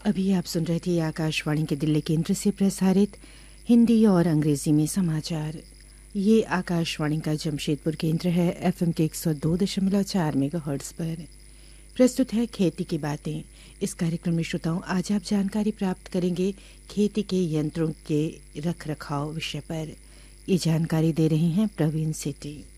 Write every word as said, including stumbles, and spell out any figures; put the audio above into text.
अभी आप सुन रहे थे आकाशवाणी के दिल्ली केंद्र से प्रसारित हिंदी और अंग्रेजी में समाचार। ये आकाशवाणी का जमशेदपुर केंद्र है। एफएम के एक सौ दो दशमलव चार मेगाहर्ट्ज पर प्रस्तुत है खेती की बातें। इस कार्यक्रम में श्रोताओं आज आप जानकारी प्राप्त करेंगे खेती के यंत्रों के रख रखाव विषय पर। ये जानकारी दे रहे हैं प्रवीण सेठी।